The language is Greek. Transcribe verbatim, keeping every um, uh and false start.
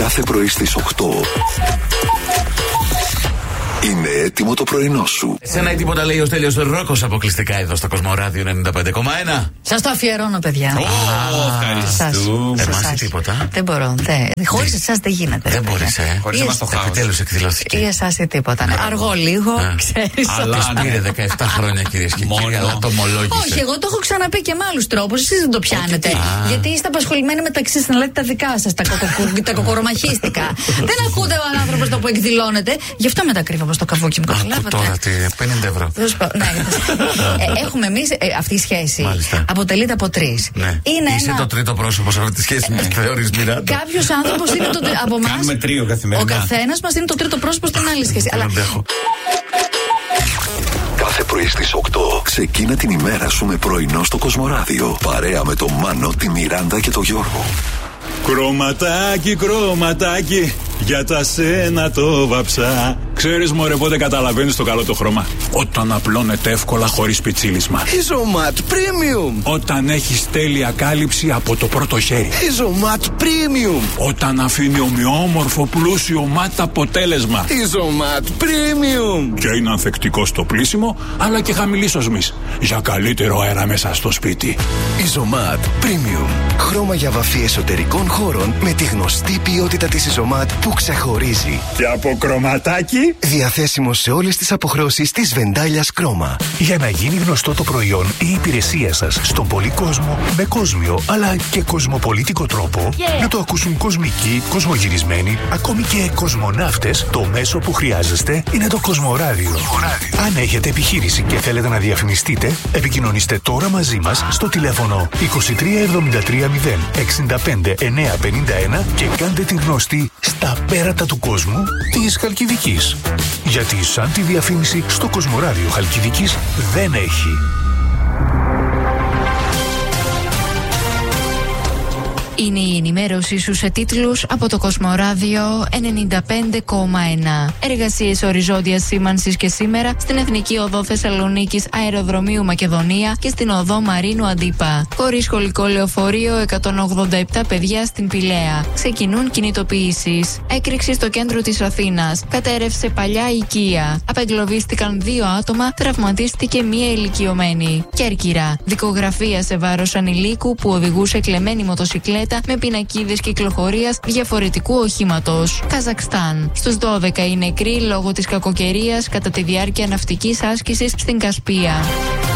Κάθε πρωί στις οκτώ. Είναι έτοιμο το πρωινό σου. Σε ένα ή τίποτα λέει ο Στέλιος Ρόκος αποκλειστικά εδώ στο Κοσμοράδιο ενενήντα πέντε κόμμα ένα. Σας το αφιερώνω, παιδιά. Ω, ευχαριστούμε. Εμάς ή τίποτα. Δεν μπορώ. Χωρίς εσάς δεν γίνεται. Δεν μπορείς, ε. Χωρίς εμάς το χάος. Επιτέλους εκδηλώθηκε. Ή εσάς ή τίποτα. Αργό λίγο, ξέρεις. Αλλά πήρε δεκαεπτά χρόνια, κυρίες και κύριοι, αλλά το ομολόγησε. Όχι, εγώ το έχω ξαναπεί και με άλλους τρόπους. Εσείς δεν το πιάνετε. Γιατί είστε απασχολημένοι μεταξύ σας να λέτε τα δικά σας, τα κοκορομαχίστικα. Δεν ακούτε ο άνθρωπος το που εκδηλώνεται. Γι' αυτό μετακρύβω στο καβούκι μου. Άκου τώρα τι, πενήντα ευρώ. Έχουμε εμείς αυτή η σχέση. Αποτελείται από τρεις. Είσαι το τρίτο πρόσωπο σε αυτή τη σχέση, με θεωρείς Μιράντα. Κάποιος άνθρωπος είναι το από εμάς. Κάνουμε τρίο καθημερινά. Ο καθένας μας είναι το τρίτο πρόσωπο στην άλλη σχέση. Αλλά κάθε πρωί στις οκτώ ξεκίνα την ημέρα σου με πρωινό στο Κοσμοράδιο. Παρέα με τον Μάνο, τη Μιράντα και τον Γιώργο. Κρωματάκι, κρωματάκι, για τα σένα το βαψά. Ξέρεις μωρέ πότε καταλαβαίνεις το καλό το χρώμα? Όταν απλώνεται εύκολα χωρίς πιτσίλισμα. Isomat Premium. Όταν έχεις τέλεια κάλυψη από το πρώτο χέρι. Isomat Premium. Όταν αφήνει ομοιόμορφο πλούσιο ματ αποτέλεσμα. Isomat Premium. Και είναι ανθεκτικό στο πλύσιμο αλλά και χαμηλής οσμής, για καλύτερο αέρα μέσα στο σπίτι. Isomat Premium. Χρώμα για βαφή εσωτερικών χώρων με τη γνωστή ποιότητα της Isomat που ξεχωρίζει. Και από κρωματάκι. Διαθέσιμο σε όλες τις αποχρώσεις της Βεντάλιας Κρόμα. Για να γίνει γνωστό το προϊόν ή η υπηρεσία σας στον πολύ κόσμο, με κόσμιο αλλά και κοσμοπολίτικο τρόπο, yeah. να το ακούσουν κοσμικοί, κοσμογυρισμένοι, ακόμη και κοσμοναύτες, το μέσο που χρειάζεστε είναι το Κοσμοράδιο. Αν έχετε επιχείρηση και θέλετε να διαφημιστείτε, επικοινωνήστε τώρα μαζί μας στο τηλέφωνο είκοσι τρία εβδομήντα τρία μηδέν εξήντα πέντε εννιακόσια πενήντα ένα και κάντε την γνωστή στα πέρατα του κόσμου της Χαλκιδικής. Γιατί σαν τη διαφήμιση στο Κοσμοράδιο Χαλκιδικής δεν έχει. Είναι η ενημέρωσή σου σε τίτλους από το Κοσμοράδιο ενενήντα πέντε κόμμα ένα. Εργασίες οριζόντιας σήμανσης και σήμερα στην Εθνική Οδό Θεσσαλονίκης Αεροδρομίου Μακεδονία και στην Οδό Μαρίνου Αντίπα. Χωρίς σχολικό λεωφορείο, εκατόν ογδόντα επτά παιδιά στην Πηλαία. Ξεκινούν κινητοποιήσεις. Έκρηξη στο κέντρο της Αθήνας. Κατέρευσε παλιά οικία. Απεγκλωβίστηκαν δύο άτομα, τραυματίστηκε μία ηλικιωμένη. Κέρκυρα. Δικογραφία σε βάρος ανηλίκου που οδηγούσε κλεμμένη μοτοσικλέτα με πινακίδες κυκλοφορίας διαφορετικού οχήματος. Καζακστάν. Στους δώδεκα οι νεκροί λόγω της κακοκαιρίας κατά τη διάρκεια ναυτικής άσκησης στην Κασπία.